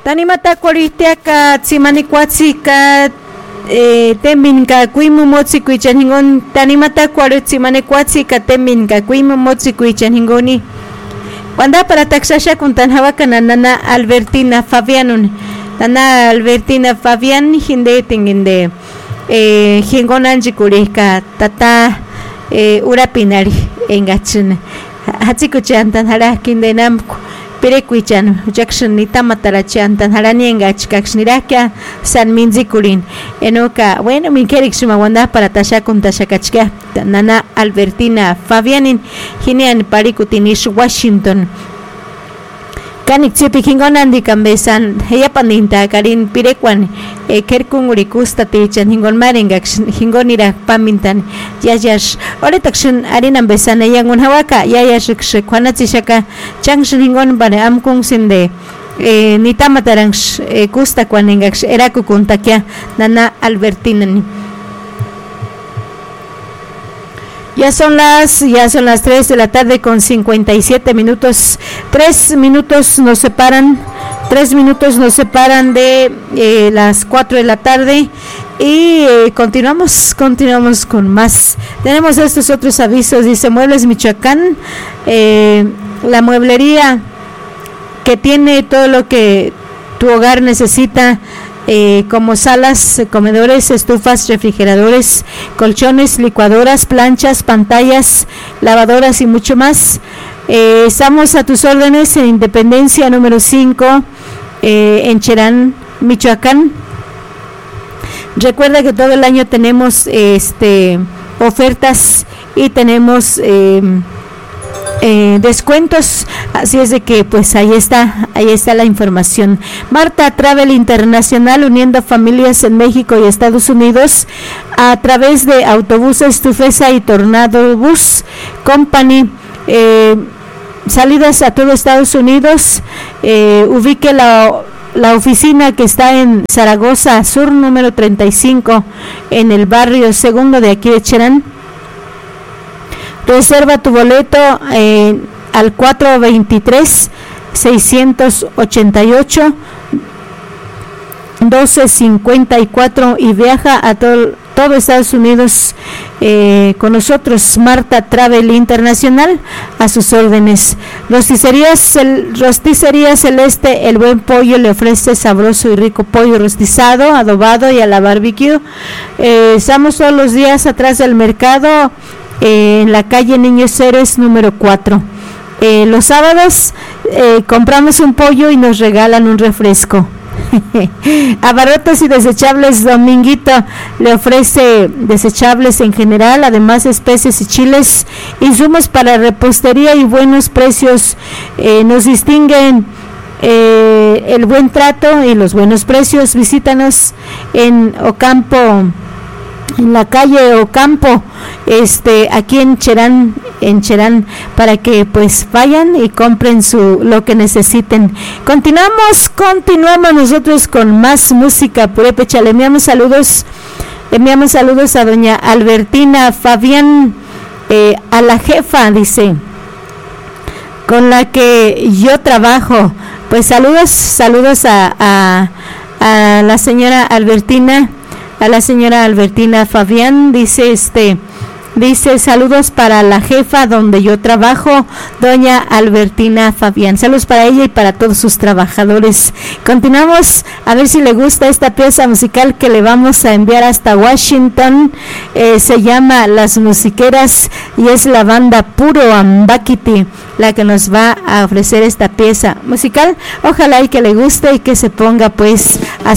Tanimata Coritiaca, Tzimanicuatzica, Teminca, Cuimumotzicuichan Hingon, Tanimata Cuarutzimanicuatzica, Teminca, Cuimumotzicuichan Hingoni. Wanda para taxasha con Tanjavaca, Nana Albertina Fabianun, Nana Albertina Fabian, Hinde Tinginde, Hingonanji Curika, Tata Urapinari, Engachun, Hatsikuchan, Tanjarakin de Namco. Perequichan, Jackson ni Tamatarachan, Tanjaranienga, Chcaxnirakia, San Minzikurin, Enoka, bueno, Minkerixuma Wanda para Tasha con Tashakachka, Nana Albertina, Fabianin, Ginean Paricutinish, Washington. Kanik Chipi Hingonandi Cambesan, Heyapaninta, Karin Pirequan, Kerkungurikusta Tichan, Hingon Maringax, Hingonira, Pamintan, Yayash, Oretaction, Arinan Besana, Yangun Hawaka, Yayash, Quanatzishaka, Changshin Hingon Bane Amkung Sinde, Nitamataranx, Kusta Quaningax, Erakukuntakia, Nana Albertinan. Ya son las 3 de la tarde con 57 minutos. 3 minutos nos separan de las 4 de la tarde y continuamos con más. Tenemos estos otros avisos. Dice Muebles Michoacán, la mueblería que tiene todo lo que tu hogar necesita. Como salas, comedores, estufas, refrigeradores, colchones, licuadoras, planchas, pantallas, lavadoras y mucho más. Estamos a tus órdenes en Independencia número 5 en Cherán, Michoacán. Recuerda que todo el año tenemos ofertas y tenemos descuentos, así es de que pues ahí está la información. Marta Travel Internacional, uniendo familias en México y Estados Unidos a través de autobuses Tufesa y Tornado Bus Company, salidas a todo Estados Unidos. Ubique la oficina que está en Zaragoza Sur número 35 en el barrio segundo de aquí de Cherán. Reserva tu boleto al 423-688-1254 y viaja a todo Estados Unidos con nosotros. Marta Travel Internacional, a sus órdenes. Rosticería Celeste, el buen pollo, le ofrece sabroso y rico pollo rostizado, adobado y a la barbecue. Estamos todos los días atrás del mercado, en la calle Niños Héroes número 4. Los sábados compramos un pollo y nos regalan un refresco. Abarrotes y desechables Dominguito le ofrece desechables en general, además especies y chiles, insumos para repostería y buenos precios. Nos distinguen el buen trato y los buenos precios. Visítanos en Ocampo, en la calle Ocampo, aquí en Cherán, para que pues vayan y compren lo que necesiten. Continuamos nosotros con más música purépecha. Le enviamos saludos a doña Albertina Fabián, a la jefa, dice, con la que yo trabajo. Pues saludos a la señora Albertina. A la señora Albertina Fabián, dice saludos para la jefa donde yo trabajo, doña Albertina Fabián. Saludos para ella y para todos sus trabajadores. Continuamos a ver si le gusta esta pieza musical que le vamos a enviar hasta Washington. Se llama Las Musiqueras y es la banda Puro Ambakiti la que nos va a ofrecer esta pieza musical. Ojalá y que le guste y que se ponga pues a